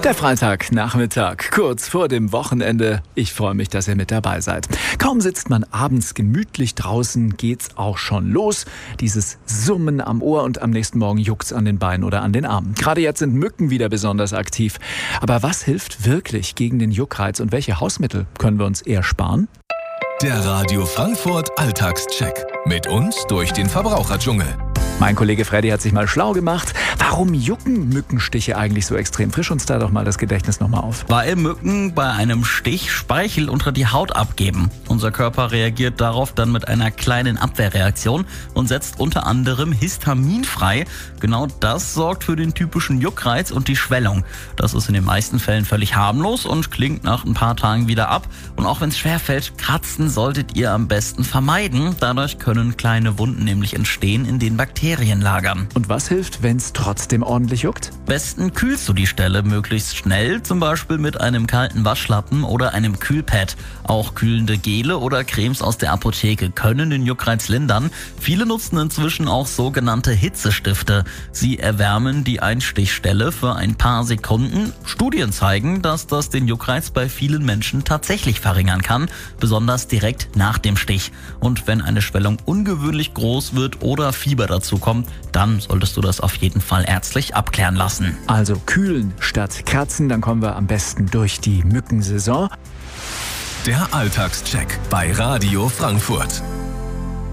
Der Freitagnachmittag, kurz vor dem Wochenende. Ich freue mich, dass ihr mit dabei seid. Kaum sitzt man abends gemütlich draußen, geht's auch schon los. Dieses Summen am Ohr und am nächsten Morgen juckt's an den Beinen oder an den Armen. Gerade jetzt sind Mücken wieder besonders aktiv. Aber was hilft wirklich gegen den Juckreiz und welche Hausmittel können wir uns eher sparen? Der Radio Frankfurt Alltagscheck. Mit uns durch den Verbraucherdschungel. Mein Kollege Freddy hat sich mal schlau gemacht. Warum jucken Mückenstiche eigentlich so extrem? Frisch uns da doch mal das Gedächtnis nochmal auf. Weil Mücken bei einem Stich Speichel unter die Haut abgeben. Unser Körper reagiert darauf dann mit einer kleinen Abwehrreaktion und setzt unter anderem Histamin frei. Genau das sorgt für den typischen Juckreiz und die Schwellung. Das ist in den meisten Fällen völlig harmlos und klingt nach ein paar Tagen wieder ab. Und auch wenn es schwerfällt, kratzen solltet ihr am besten vermeiden. Dadurch können kleine Wunden nämlich entstehen, in denen Bakterien lagern. Und was hilft, wenn es trotzdem ordentlich juckt? Besten kühlst du die Stelle möglichst schnell, zum Beispiel mit einem kalten Waschlappen oder einem Kühlpad. Auch kühlende Gele oder Cremes aus der Apotheke können den Juckreiz lindern. Viele nutzen inzwischen auch sogenannte Hitzestifte. Sie erwärmen die Einstichstelle für ein paar Sekunden. Studien zeigen, dass das den Juckreiz bei vielen Menschen tatsächlich verringern kann, besonders direkt nach dem Stich. Und wenn eine Schwellung ungewöhnlich groß wird oder Fieber dazu kommt, dann solltest du das auf jeden Fall ärztlich abklären lassen. Also kühlen statt kratzen, dann kommen wir am besten durch die Mückensaison. Der Alltagscheck bei Radio Frankfurt.